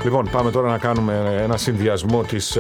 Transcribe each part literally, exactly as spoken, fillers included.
Λοιπόν, πάμε τώρα να κάνουμε ένα συνδυασμό της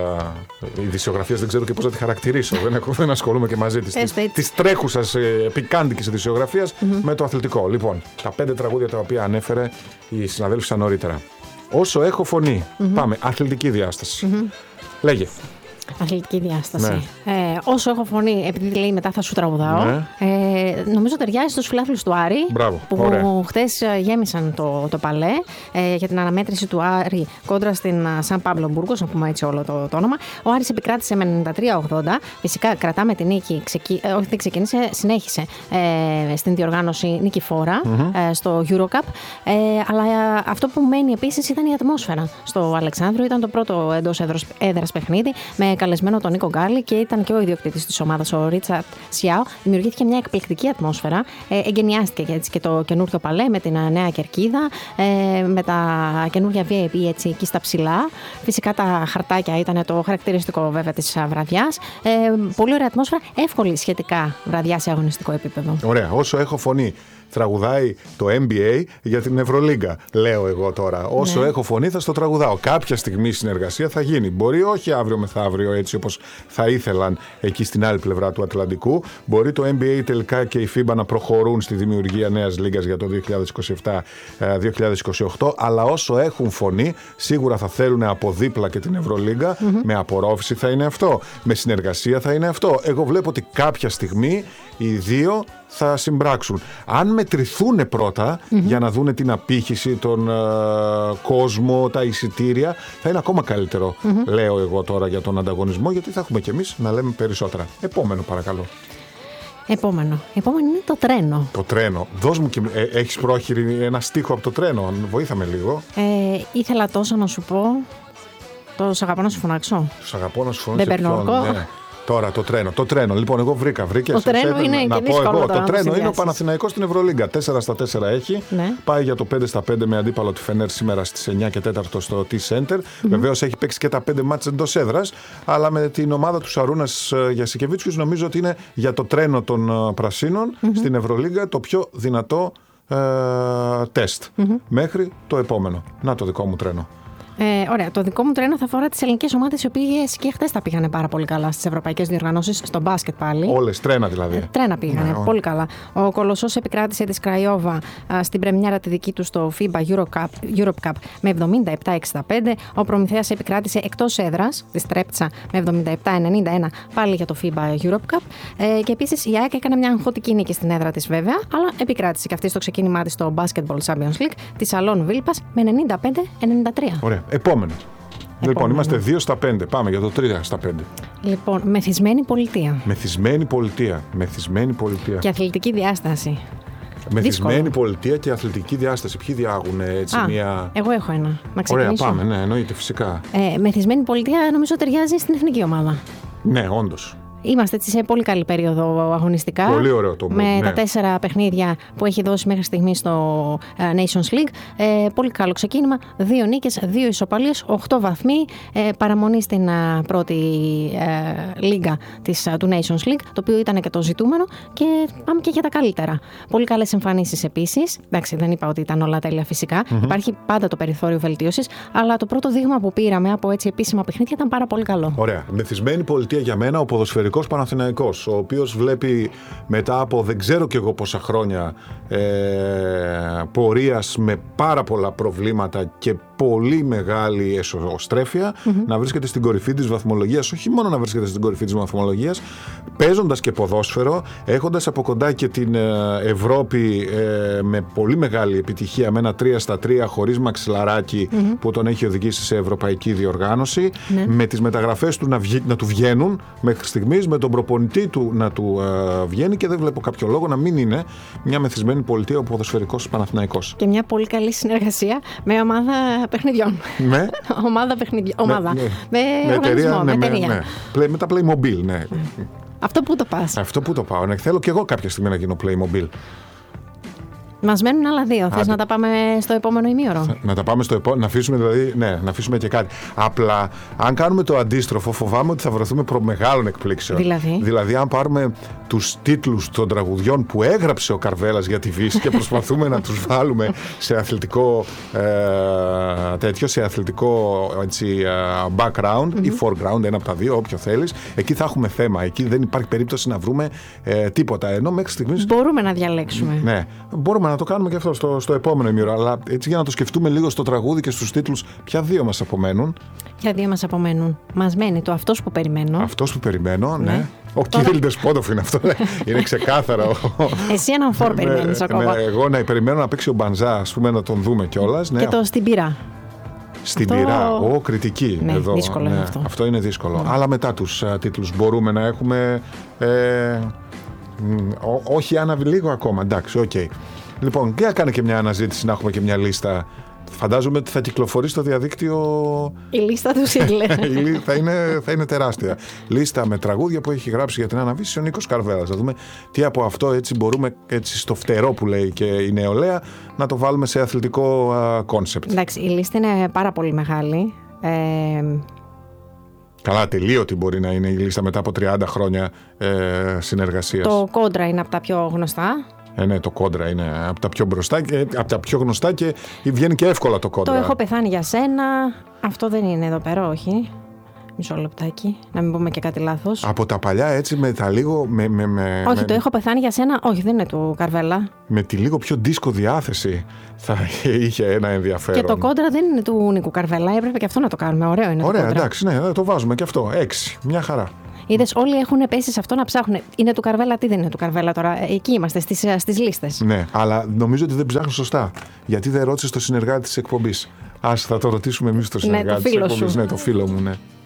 uh, ειδησιογραφίας. Δεν ξέρω και πώς θα τη χαρακτηρίσω. δεν, δεν ασχολούμαι και μαζί της. Της, της τρέχουσας ε, πικάντικης ειδησιογραφίας mm-hmm. με το αθλητικό. Λοιπόν, τα πέντε τραγούδια τα οποία ανέφερε η συναδέλφισσα νωρίτερα. Όσο έχω φωνή. Mm-hmm. Πάμε. Αθλητική διάσταση. Mm-hmm. Λέγε. Αθλητική διάσταση. Ναι. Ε, όσο έχω φωνή, επειδή λέει μετά θα σου τραγουδάω, ναι. ε, νομίζω ταιριάζει στους φιλάθλους του Άρη. Μπράβο, που χτες γέμισαν το, το παλέ ε, για την αναμέτρηση του Άρη κόντρα στην Σαν Πάμπλο Μπούργος, να πούμε έτσι όλο το, το όνομα. Ο Άρης επικράτησε με ενενήντα τρία ογδόντα. Φυσικά κρατάμε την νίκη. Ξεκι... Ε, όχι, δεν ξεκίνησε, συνέχισε ε, στην διοργάνωση νικηφόρα mm-hmm. ε, στο Eurocup. Ε, αλλά ε, αυτό που μένει επίσης ήταν η ατμόσφαιρα στο Αλεξάνδριο. Ήταν το πρώτο εντός έδρας παιχνίδι με καλεσμένο τον Νίκο Γκάλι και ήταν και ο ιδιοκτήτης της ομάδας, ο Ρίτσαρτ Σιάο. Δημιουργήθηκε μια εκπληκτική ατμόσφαιρα. Ε, εγκαινιάστηκε έτσι και το καινούριο παλέ με την νέα κερκίδα, ε, με τα καινούργια βι άι πι έτσι εκεί στα ψηλά. Φυσικά τα χαρτάκια ήταν το χαρακτηριστικό βέβαια της βραδιάς. Ε, πολύ ωραία ατμόσφαιρα, εύκολη σχετικά βραδιά σε αγωνιστικό επίπεδο. Ωραία, όσο έχω φωνή. Τραγουδάει το N B A για την Ευρωλίγκα, λέω εγώ τώρα. Όσο ναι. έχω φωνή θα στο τραγουδάω. Κάποια στιγμή η συνεργασία θα γίνει. Μπορεί όχι αύριο μεθαύριο έτσι όπως θα ήθελαν εκεί στην άλλη πλευρά του Ατλαντικού. Μπορεί το N B A τελικά και η φίμπα να προχωρούν στη δημιουργία νέας λίγκας για το δύο χιλιάδες είκοσι επτά δύο χιλιάδες είκοσι οκτώ. Αλλά όσο έχουν φωνή, σίγουρα θα θέλουν από δίπλα και την Ευρωλίγκα. Mm-hmm. Με απορρόφηση θα είναι αυτό. Με συνεργασία θα είναι αυτό. Εγώ βλέπω ότι κάποια στιγμή οι δύο θα συμπράξουν. Αν μετρηθούν πρώτα mm-hmm. για να δούνε την απήχηση, τον uh, κόσμο, τα εισιτήρια, θα είναι ακόμα καλύτερο, mm-hmm. λέω εγώ τώρα για τον ανταγωνισμό, γιατί θα έχουμε κι εμείς να λέμε περισσότερα. Επόμενο παρακαλώ. Επόμενο. Επόμενο είναι το τρένο. Το τρένο. Δώσ' μου και ε, έχεις πρόχειρη ένα στίχο από το τρένο. Βοήθαμε λίγο. Ε, ήθελα τόσο να σου πω. Το σ' αγαπώ να σου φωνάξω. Σ' αγαπώ να σου φωνάξω. Δεν παίρνω όρκο. Τώρα το τρένο. Το τρένο. Λοιπόν, εγώ βρήκα. βρήκα το τρένο είναι να και πω εγώ. Το τρένο είναι ο Παναθηναϊκός στην Ευρωλίγκα. τέσσερα στα τέσσερα έχει. Ναι. Πάει για το πέντε στα πέντε με αντίπαλο τη Φενέρ σήμερα στις εννιά και τέσσερα στο T-Center. Mm-hmm. Βεβαίως έχει παίξει και τα πέντε μάτς εντός έδρας. Αλλά με την ομάδα του Σαρούνας Γιασικεβίτσιους νομίζω ότι είναι για το τρένο των Πρασίνων mm-hmm. στην Ευρωλίγκα το πιο δυνατό ε, τεστ. Mm-hmm. Μέχρι το επόμενο. Να το δικό μου τρένο. Ε, ωραία. Το δικό μου τρένο θα αφορά τις ελληνικές ομάδες, οι οποίες και χτες τα πήγανε πάρα πολύ καλά στις ευρωπαϊκές διοργανώσεις, στο μπάσκετ πάλι. Όλες, τρένα δηλαδή. Ε, τρένα πήγανε, ναι, πολύ καλά. Ο Κολοσσός επικράτησε τη Κραϊόβα στην πρεμιέρα τη δική του στο φίμπα Eurocup, Europe Cup με εβδομήντα επτά εξήντα πέντε. Ο Προμηθέας επικράτησε εκτός έδρας τη Τρέπτσα με εβδομήντα επτά ενενήντα ένα πάλι για το φίμπα Europe Cup. Ε, και επίσης η ΑΕΚ έκανε μια αγχωτική νίκη στην έδρα της βέβαια, αλλά επικράτησε και αυτή στο ξεκίνημά της στο Basketball Champions League τη Σαλών Βίλπας με ενενήντα πέντε ενενήντα τρία. Ωραία. Επόμενο. Λοιπόν, είμαστε δύο στα πέντε. Πάμε για το τρία στα πέντε. Λοιπόν, μεθυσμένη πολιτεία. Μεθυσμένη πολιτεία. Μεθυσμένη πολιτεία. Και αθλητική διάσταση. Μεθυσμένη Δύσκολο. πολιτεία και αθλητική διάσταση. Ποιοι διάγουν έτσι Α, μια. Εγώ έχω ένα. Να ξεκινήσω. Ωραία, πάμε. Ναι, εννοείται φυσικά. Ε, μεθυσμένη πολιτεία νομίζω ταιριάζει στην εθνική ομάδα. Ναι, όντως. Είμαστε έτσι σε πολύ καλή περίοδο αγωνιστικά. Πολύ ωραίο το με ναι. τα τέσσερα παιχνίδια που έχει δώσει μέχρι στιγμή στο Nations League. Ε, πολύ καλό ξεκίνημα. Δύο νίκες, δύο ισοπαλίες, οκτώ βαθμοί. Ε, παραμονή στην α, πρώτη ε, λίγα της, α, του Nations League, το οποίο ήταν και το ζητούμενο. Και πάμε και για τα καλύτερα. Πολύ καλές εμφανίσεις επίσης. Εντάξει, δεν είπα ότι ήταν όλα τέλεια φυσικά. Mm-hmm. Υπάρχει πάντα το περιθώριο βελτίωσης. Αλλά το πρώτο δείγμα που πήραμε από έτσι επίσημα παιχνίδια ήταν πάρα πολύ καλό. Ωραία. Μεθυσμένη πολιτεία για μένα, ο ποδοσφαιρικός Παναθηναϊκός, ο οποίος βλέπει μετά από δεν ξέρω κι εγώ πόσα χρόνια ε, πορείας με πάρα πολλά προβλήματα και πολύ μεγάλη εσωστρέφεια mm-hmm. να βρίσκεται στην κορυφή της βαθμολογίας, όχι μόνο να βρίσκεται στην κορυφή της βαθμολογίας, παίζοντας και ποδόσφαιρο, έχοντας από κοντά και την Ευρώπη ε, με πολύ μεγάλη επιτυχία, με ένα τρία στα τρία χωρίς μαξιλαράκι mm-hmm. που τον έχει οδηγήσει σε ευρωπαϊκή διοργάνωση, mm-hmm. με τις μεταγραφές του να, βγει, να του βγαίνουν μέχρι στιγμής, με τον προπονητή του να του ε, βγαίνει, και δεν βλέπω κάποιο λόγο να μην είναι μια μεθυσμένη πολιτεία ο ποδοσφαιρικός Παναθηναϊκός. Και μια πολύ καλή συνεργασία με ομάδα παιχνιδιών. Με ομάδα παιχνιδιών. Ομάδα. Με, με, με οργανισμό, ναι, με εταιρεία. Ναι, ναι. Με τα Playmobil, ναι. Αυτό που το πας. Αυτό που το πάω. Ναι. Θέλω και εγώ κάποια στιγμή να γίνω Playmobil. Μας μένουν άλλα δύο. Θες να τα πάμε στο επόμενο ημίωρο? Να τα πάμε στο επόμενο. Να αφήσουμε δηλαδή. Ναι, να αφήσουμε και κάτι. Απλά, αν κάνουμε το αντίστροφο, φοβάμαι ότι θα βρεθούμε προ μεγάλων εκπλήξεων. Δηλαδή. Δηλαδή, αν πάρουμε τους τίτλους των τραγουδιών που έγραψε ο Καρβέλας για τη Βύση και προσπαθούμε να τους βάλουμε σε αθλητικό ε, τέτοιο, σε αθλητικό έτσι, background mm-hmm. ή foreground, ένα από τα δύο, όποιο θέλεις, εκεί θα έχουμε θέμα. Εκεί δεν υπάρχει περίπτωση να βρούμε ε, τίποτα. Ενώ μέχρι στιγμής. Μπορούμε να διαλέξουμε. Ναι, μπορούμε να το κάνουμε και αυτό στο, στο επόμενο ημίωρο. Αλλά έτσι για να το σκεφτούμε λίγο στο τραγούδι και στους τίτλους, ποια δύο μας απομένουν. Ποια δύο μας απομένουν? Μας μένει το αυτός που περιμένω. Αυτός που περιμένω, ναι. ναι. Ο Κύριλ Ντεσπότοφ είναι αυτό. Είναι ξεκάθαρο. Εσύ έναν φορ περιμένεις ακόμα. Ναι, εγώ να περιμένω να παίξει ο Μπανζά, ας πούμε, να τον δούμε κιόλας. Και το Στην Πυρά. Στην αυτό... πυρά, ο κριτική. Ναι, εδώ. δύσκολο ναι, είναι αυτό. Αυτό είναι δύσκολο. Mm. Αλλά μετά τους uh, τίτλους μπορούμε να έχουμε. Ε, ό, όχι άναβη λίγο ακόμα. Εντάξει, οκ. Okay. Λοιπόν, για κάνε και μια αναζήτηση να έχουμε και μια λίστα. Φαντάζομαι ότι θα κυκλοφορεί στο διαδίκτυο. Η λίστα του Σίγλε. θα, είναι, θα είναι τεράστια. Λίστα με τραγούδια που έχει γράψει για την Αναβίση ο Νίκος Καρβέλας. Θα δούμε τι από αυτό έτσι μπορούμε έτσι στο φτερό που λέει και η νεολαία να το βάλουμε σε αθλητικό κόνσεπτ. Εντάξει, η λίστα είναι πάρα πολύ μεγάλη. Ε... Καλά, τελείωτη μπορεί να είναι η λίστα μετά από τριάντα χρόνια ε, συνεργασίας. Το Κόντρα είναι από τα πιο γνωστά. Ε, ναι, το Κόντρα είναι από τα πιο μπροστά και από τα πιο γνωστά και βγαίνει και εύκολα το Κόντρα. Το Έχω πεθάνει για σένα. Αυτό δεν είναι εδώ πέρα, όχι. Μισό λεπτάκι, να μην πούμε και κάτι λάθος. Από τα παλιά έτσι με τα λίγο. Με, με, με, όχι, με, το Έχω πεθάνει για σένα. Όχι, δεν είναι του Καρβέλα. Με τη λίγο πιο δίσκο διάθεση θα είχε ένα ενδιαφέρον. Και το Κόντρα δεν είναι του Νίκου Καρβέλα. Έπρεπε και αυτό να το κάνουμε. Ωραίο είναι. Ωραία, το εντάξει, ναι, το βάζουμε και αυτό. Έξι. Μια χαρά. Είδες, όλοι έχουν πέσει σε αυτό να ψάχνουν. Είναι του Καρβέλα, τι δεν είναι του Καρβέλα τώρα. Εκεί είμαστε στις, στις λίστες. Ναι, αλλά νομίζω ότι δεν ψάχνουν σωστά. Γιατί δεν ρώτησε το συνεργάτη της εκπομπής. Ας θα το ρωτήσουμε εμείς το συνεργάτη ναι, της εκπομπής. Ναι, το φίλο μου, ναι.